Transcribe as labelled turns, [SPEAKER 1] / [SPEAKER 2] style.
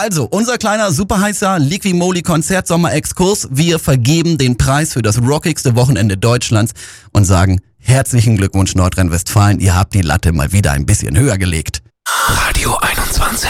[SPEAKER 1] Also, unser kleiner superheißer Liqui-Moly-Konzert-Sommer-Exkurs. Wir vergeben den Preis für das rockigste Wochenende Deutschlands und sagen herzlichen Glückwunsch Nordrhein-Westfalen. Ihr habt die Latte mal wieder ein bisschen höher gelegt.
[SPEAKER 2] Radio 21.